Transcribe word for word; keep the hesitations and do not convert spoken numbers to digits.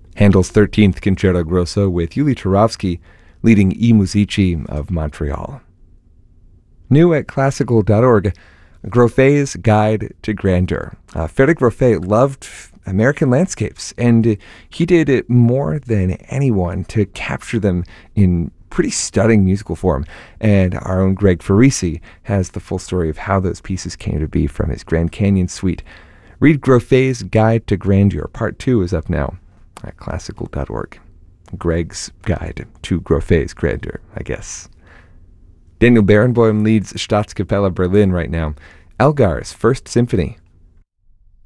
Handel's thirteenth Concerto Grosso with Yuli Turovsky leading I Musici of Montreal. New at classical dot org, Groffet's Guide to Grandeur. Uh, Frederic Groffet loved American landscapes, and he did it more than anyone to capture them in pretty stunning musical form. And our own Greg Farisi has the full story of how those pieces came to be from his Grand Canyon suite. Read Groffet's Guide to Grandeur. Part two is up now at classical dot org. Greg's Guide to Groffet's Grandeur, I guess. Daniel Barenboim leads Staatskapelle Berlin right now. Elgar's First Symphony.